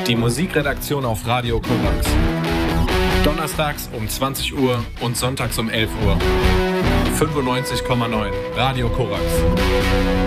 Die Musikredaktion auf Radio Korax. Donnerstags um 20 Uhr und sonntags um 11 Uhr. 95,9 Radio Korax.